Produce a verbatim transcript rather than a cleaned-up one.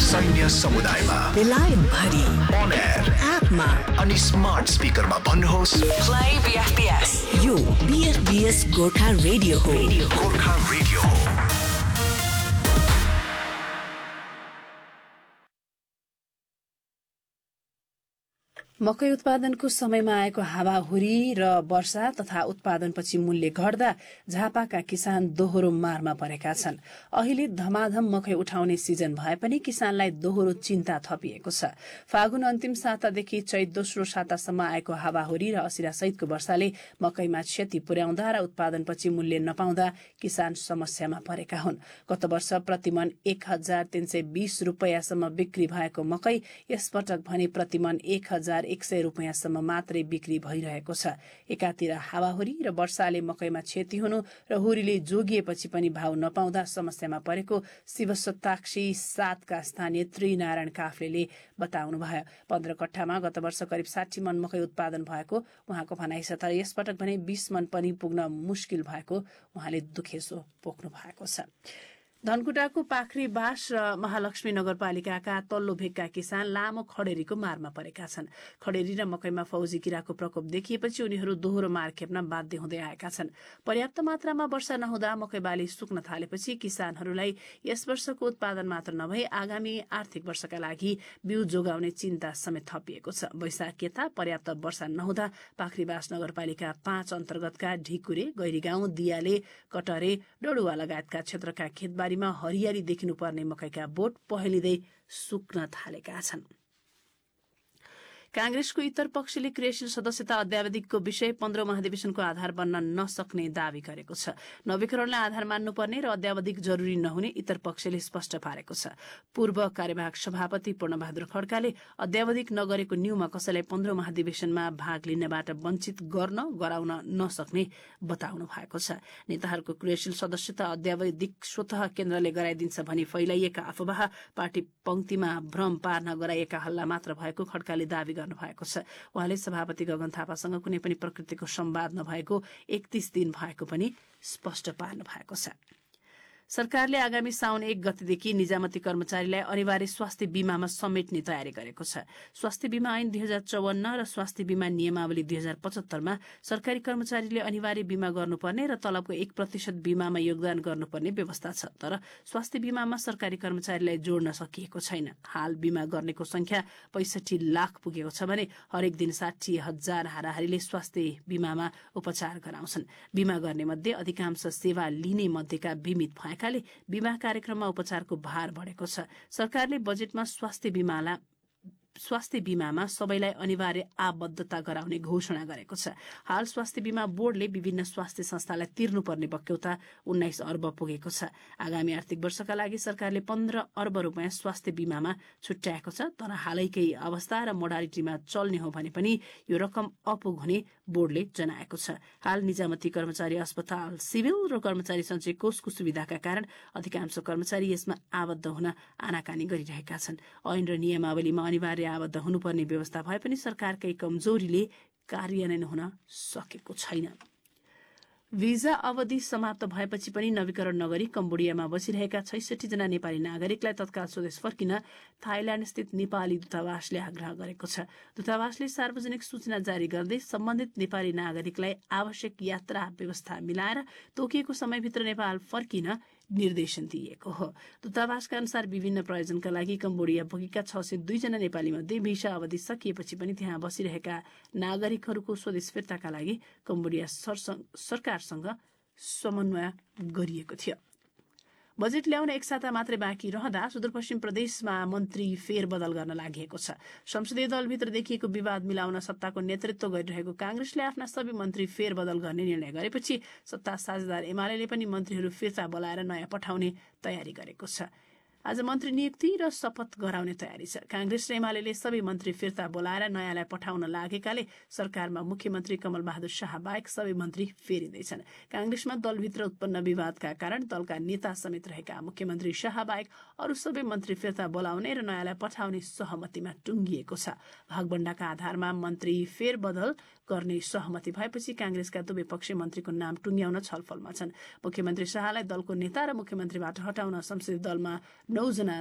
सैन्य समुदायमा, बेलायत भरि, on air, एपमा अनि स्मार्ट स्पिकरमा भन्नुहोस् play B F B S। यो B F B S Gorkha radio हो। गोर्खा रेडियो हो। मकै उत्पादनको समयमा आएको हावाहुरी र वर्षा तथा उत्पादनपछि मूल्य घट्दा झापाका किसान दोहोरो मारमा परेका छन्। अहिले धमाधम मकै उठाउने सिजन भए पनि किसानलाई दोहोरो चिन्ता थपिएको छ। फागुन अन्तिम सातादेखि चैत दोस्रो सातासम्म आएको हावाहुरी र असिरासहितको वर्षाले मकैमा क्षति पुर्याउँदा र उत्पादनपछि मूल्य नपाउँदा किसान समस्यामा परेका हुन्। गत वर्ष प्रतिमन एक हजार तीन सय बीस रूपियाँसम्म बिक्री भएको मकै यसपटक भने प्रतिमन एक हजार एक सय रूपियाँसम्म मात्रै बिक्री भइरहेको छ। एकातिर हावाहुरी र वर्षाले मकैमा क्षति हुनु र हुरीले जोगिएपछि पनि भाव नपाउँदा समस्यामा परेको शिवसत्ताक्षी सातका स्थानीय त्रिनारायण काफ्लेले बताउनुभयो। पन्ध्र कट्ठामा गत वर्ष करिब साठी मन मकै उत्पादन भएको उहाँको भनाइ छ। तर यसपटक भने बीस मन पनि पुग्न मुस्किल भएको उहाँले दुखेसो पोख्नु भएको छ। धनकुटाको पाखरीबास र महालक्ष्मी नगरपालिकाका तल्लो भेगका किसान लामो खडेरीको मारमा परेका छन्। खडेरी र मकैमा फौजी किराको प्रकोप देखिएपछि उनीहरू दोहोरो मार खेप्न बाध्य हुँदै आएका छन्। पर्याप्त मात्रामा वर्षा नहुँदा मकै बाली सुक्न थालेपछि किसानहरूलाई यस वर्षको उत्पादन मात्र नभई आगामी आर्थिक वर्षका लागि बिउ जोगाउने चिन्ता समेत थपिएको छ। वैशाख यता पर्याप्त वर्षा नहुँदा पाखरीबास नगरपालिका पाँच अन्तर्गतका ढिकुरे, गैरीगाउँ, दियाले, कटरे, डडुवा लगायतका क्षेत्रका खेतबारी हरियाली देखिनुपर्ने मकैका बोट पहेलिँदै सुक्न थालेका छन्। कांग्रेसको इतर पक्षले क्रियाशील सदस्यता अध्यावधिकको विषय पन्ध्रौं महाधिवेशनको आधार बन्न नसक्ने दावी गरेको छ। नवीकरणलाई आधार मान्नुपर्ने र अध्यावधिक जरूरी नहुने इतर पक्षले स्पष्ट पारेको छ। पूर्व कार्यवाहक सभापति पूर्णबहादुर खड्काले अध्यावधिक नगरेको न्यूमा कसैलाई पन्ध्रौं महाधिवेशनमा भाग लिनबाट वञ्चित गर्न गराउन नसक्ने बताउनु भएको छ। नेताहरूको क्रियाशील सदस्यता अध्यावधिक स्वतः केन्द्रले गराइदिन्छ भनी फैलाइएका अफवाह पार्टी पंक्तिमा भ्रम पार्न गराइएका हल्ला मात्र भएको खड्काले दावी भएको छ। उहाँले सभापति गगन थापासँग कुनै पनि प्रकृतिको संवाद नभएको एकतीस दिन भएको पनि स्पष्ट पार्नु भएको छ। सरकारले आगामी साउन एक गतेदेखि निजामती कर्मचारीलाई अनिवार्य स्वास्थ्य बीमामा समेट्ने तयारी गरेको छ। स्वास्थ्य बीमा ऐन दुई हजार चौवन्न र स्वास्थ्य बीमा नियमावली दुई हजार पचहत्तरमा सरकारी कर्मचारीले अनिवार्य बीमा गर्नुपर्ने र तलबको एक प्रतिशत बीमामा योगदान गर्नुपर्ने व्यवस्था छ। तर स्वास्थ्य बीमामा सरकारी कर्मचारीलाई जोड्न सकिएको छैन। हाल बीमा गर्नेको संख्या पैंसठी लाख पुगेको छ भने हरेक दिन साठी हजार हाराहारीले स्वास्थ्य बीमामा उपचार गराउँछन्। बीमा गर्ने मध्ये अधिकांश सेवा लिने मध्येका बीमित भएकाले बीमा कार्यक्रममा उपचारको भार बढेको छ। सरकारले बजेटमा स्वास्थ्य बीमालाई स्वास्थ्य बीमामा सबैलाई अनिवार्य आबद्धता गराउने घोषणा गरेको छ। हाल स्वास्थ्य बीमा बोर्डले विभिन्न स्वास्थ्य संस्थालाई तिर्नुपर्ने बक्यौता उन्नाइस अर्ब पुगेको छ। आगामी आर्थिक वर्षका लागि सरकारले पन्ध्र अर्ब रूपियाँ स्वास्थ्य बीमामा छुट्याएको छ। तर हालैकै अवस्था र मोडालिटीमा चल्ने हो भने पनि यो रकम अपुग हुने बोर्डले जनाएको छ। हाल निजामती कर्मचारी अस्पताल, सिभिल र कर्मचारी सञ्चय कोषको सुविधाका कारण अधिकांश कर्मचारी यसमा आबद्ध हुन आनाकानी गरिरहेका छन्। ऐन र नियमावलीमा अनिवार्य आबद्ध हुनुपर्ने व्यवस्था भए पनि सरकारकै कमजोरीले कार्यान्वयन हुन सकेको छैन। भिजा अवधि समाप्त भएपछि पनि नवीकरण नगरी कम्बोडियामा बसिरहेका छैसठी जना नेपाली नागरिकलाई तत्काल स्वदेश फर्किन थाइल्याण्ड स्थित नेपाली दूतावासले आग्रह गरेको छ। दूतावासले सार्वजनिक सूचना जारी गर्दै सम्बन्धित नेपाली नागरिकलाई आवश्यक यात्रा व्यवस्था मिलाएर तोकिएको समयभित्र नेपाल फर्किन निर्देशन दिएको हो। दूतावासका अनुसार विभिन्न प्रयोजनका लागि कम्बोडिया पुगेका छ सय दुई जना नेपाली मध्ये भिसा अवधि सकिएपछि पनि त्यहाँ बसिरहेका नागरिकहरूको स्वदेश फिर्ताका लागि कम्बोडिया सरकारसँग समन्वय गरिएको थियो। बजेट ल्याउन एक साता मात्रै बाँकी रहँदा सुदूरपश्चिम प्रदेशमा मन्त्री फेरबदल गर्न लागि छ। संसदीय दलभित्र देखिएको विवाद मिलाउन सत्ताको नेतृत्व गरिरहेको कांग्रेसले आफ्ना सबै मन्त्री फेरबदल गर्ने निर्णय गरेपछि सत्ता साझेदार एमाले पनि मन्त्रीहरू फिर्ता बोलाएर नयाँ पठाउने तयारी गरेको छ। आज मन्त्री नियुक्ति र शपथ गराउने तयारी छ। कांग्रेस र एमाले सबै मन्त्री फिर्ता बोलाएर नयाँलाई पठाउन लागेकाले सरकारमा मुख्यमन्त्री कमल बहादुर शाह बाहेक सबै मन्त्री फेरिँदैछन्। कांग्रेसमा दलभित्र उत्पन्न विवादका कारण दलका नेता समेत रहेका मुख्यमन्त्री शाह बाहेक अरू सबै मन्त्री फिर्ता बोलाउने र नयाँलाई पठाउने सहमतिमा टुंगिएको छ। भागबण्डाका आधारमा मन्त्री फेरबदल गर्ने सहमति भएपछि कांग्रेसका दुवै पक्ष मन्त्रीको नाम टुंग्याउन छलफलमा छन्। मुख्यमन्त्री शाहलाई दलको नेता र मुख्यमन्त्रीबाट हटाउन संसदीय दलमा नौ जना